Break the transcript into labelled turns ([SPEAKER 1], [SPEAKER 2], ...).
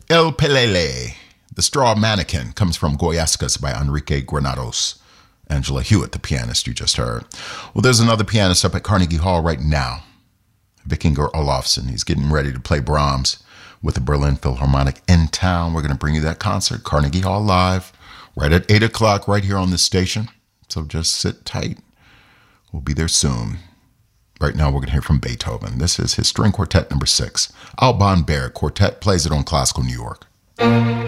[SPEAKER 1] El Pelele, The Straw Mannequin, comes from Goyascas by Enrique Granados. Angela Hewitt, the pianist you just heard. Well, there's another pianist up at Carnegie Hall right now, Vikingur Olafsson. He's getting ready to play Brahms with the Berlin Philharmonic in town. We're going to bring you that concert, Carnegie Hall Live, right at 8 o'clock right here on this station. So just sit tight. We'll be there soon. Right now, we're going to hear from Beethoven. This is his String Quartet number 6. Alban Berg Quartet plays it on Classical New York.